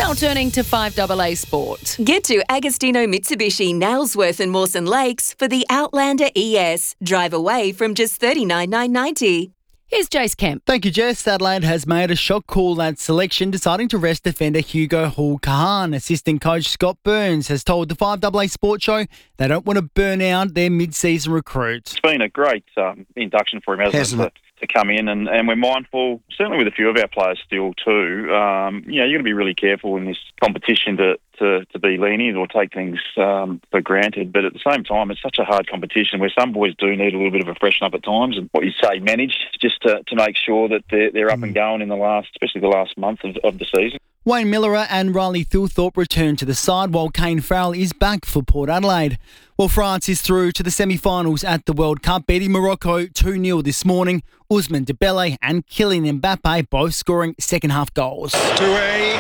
Now turning to 5AA Sport. Get to Agostino Mitsubishi, Nailsworth and Mawson Lakes for the Outlander ES. Drive away from just $39,990. Here's Jace Kemp. Thank you, Jess. Adelaide has made a shock call at selection, deciding to rest defender Hugo Hall-Kahan. Assistant coach Scott Burns has told the 5AA Sports Show they don't want to burn out their mid-season recruits. It's been a great induction for him, hasn't it? To come in, and we're mindful, certainly with a few of our players still too, you're going to be really careful in this competition to be lenient or take things for granted. But at the same time, it's such a hard competition where some boys do need a little bit of a freshen up at times, and what you say, manage just to make sure that they're up and going in especially the last month of the season. Wayne Miller and Riley Thilthorpe return to the side while Kane Farrell is back for Port Adelaide. Well, France is through to the semi-finals at the World Cup, beating Morocco 2-0 this morning. Ousmane Dembele and Kylian Mbappe both scoring second-half goals. Mbappe!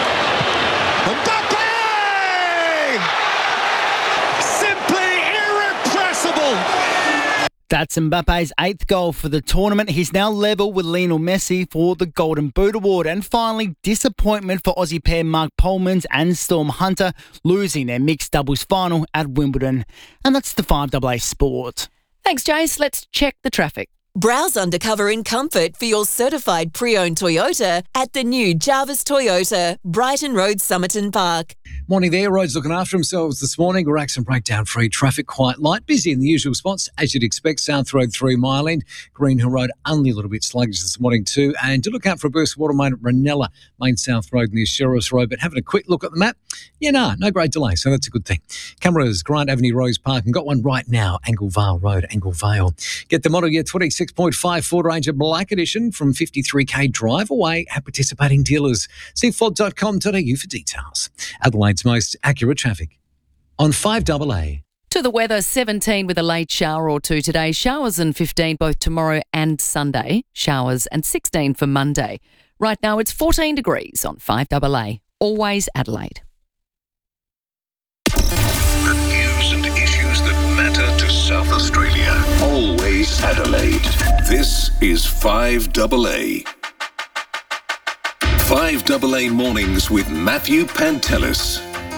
Simply irrepressible! That's Mbappe's 8th goal for the tournament. He's now level with Lionel Messi for the Golden Boot Award. And finally, disappointment for Aussie pair Mark Polmans and Storm Hunter, losing their mixed doubles final at Wimbledon. And that's the 5AA Sport. Thanks, Jace. Let's check the traffic. Browse undercover in comfort for your certified pre-owned Toyota at the new Jarvis Toyota, Brighton Road, Somerton Park. Morning there. Roads looking after themselves this morning. We're accident breakdown free. Traffic quite light. Busy in the usual spots, as you'd expect. South Road 3 Mile End. Green Hill Road only a little bit sluggish this morning too. And do look out for a burst of water main at Ranella, Main South Road near Sheriff's Road. But having a quick look at the map, no great delay. So that's a good thing. Cameras, Grant Avenue, Rose Park, and got one right now, Anglevale Road, Anglevale. Get the model year 26.5 Ford Ranger Black Edition from 53k drive away at participating dealers. See ford.com.au for details. Adelaide's most accurate traffic on 5AA. To the weather, 17 with a late shower or two today. Showers and 15 both tomorrow and Sunday. Showers and 16 for Monday. Right now it's 14 degrees on 5AA. Always Adelaide. The news and issues that matter to South Australia. Always Adelaide. This is 5AA. 5AA Mornings with Matthew Pantelis.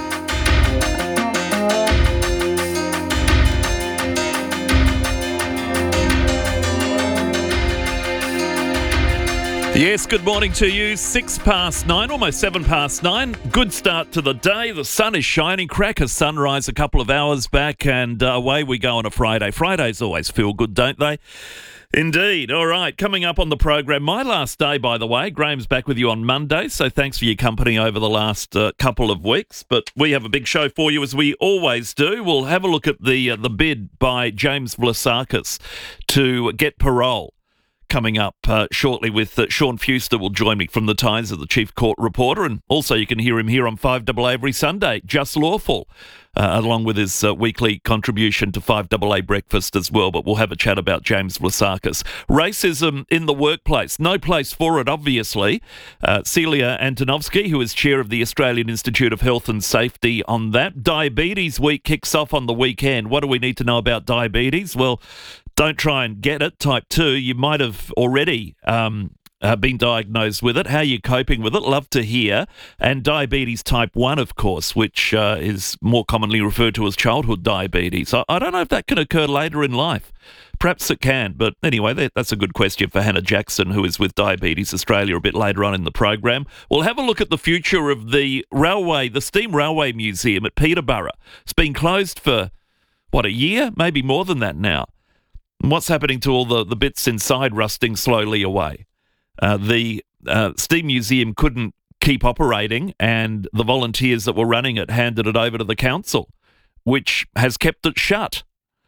Yes, good morning to you. 9:06, almost 9:07. Good start to the day. The sun is shining. Cracker sunrise a couple of hours back, and away we go on a Friday. Fridays always feel good, don't they? Indeed. All right, coming up on the program, my last day, by the way. Graham's back with you on Monday, so thanks for your company over the last couple of weeks. But we have a big show for you, as we always do. We'll have a look at the bid by James Vlasakis to get parole. Coming up shortly with Sean Fuster will join me from the Times as the Chief Court Reporter, and also you can hear him here on 5AA every Sunday, Just Lawful, along with his weekly contribution to 5AA Breakfast as well. But we'll have a chat about James Vlasakis. Racism in the workplace, no place for it, obviously. Celia Antonovsky, who is chair of the Australian Institute of Health and Safety, on that. Diabetes Week kicks off on the weekend. What do we need to know about diabetes? Well, don't try and get it, type 2. You might have already been diagnosed with it. How are you coping with it? Love to hear. And diabetes type 1, of course, which is more commonly referred to as childhood diabetes. I don't know if that can occur later in life. Perhaps it can, but anyway, that's a good question for Hannah Jackson, who is with Diabetes Australia, a bit later on in the program. We'll have a look at the future of the Steam Railway Museum at Peterborough. It's been closed for, a year? Maybe more than that now. What's happening to all the bits inside rusting slowly away? The Steam Museum couldn't keep operating, and the volunteers that were running it handed it over to the council, which has kept it shut.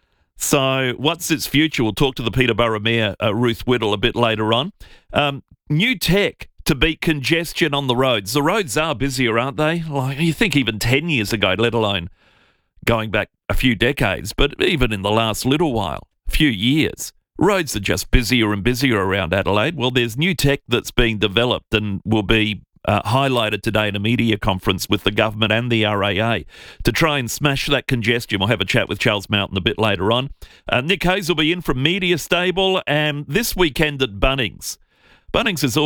So what's its future? We'll talk to the Peterborough Mayor, Ruth Whittle, a bit later on. New tech to beat congestion on the roads. The roads are busier, aren't they? Like, you think even 10 years ago, let alone going back a few decades, but even in the last little while. Few years. Roads are just busier and busier around Adelaide. Well, there's new tech that's being developed and will be highlighted today in a media conference with the government and the RAA to try and smash that congestion. We'll have a chat with Charles Mountain a bit later on. Nick Hayes will be in from Media Stable, and this weekend at Bunnings. Bunnings is